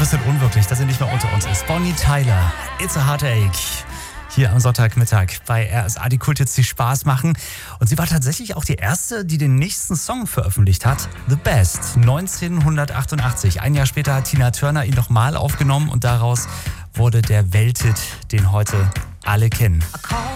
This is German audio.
bisschen unwirklich, dass sie nicht mehr unter uns ist. Bonnie Tyler, It's a Heartache. Hier am Sonntagmittag bei RSA, die Kulthits, die Spaß machen. Und sie war tatsächlich auch die erste, die den nächsten Song veröffentlicht hat. The Best, 1988. Ein Jahr später hat Tina Turner ihn nochmal aufgenommen und daraus wurde der Welthit, den heute alle kennen.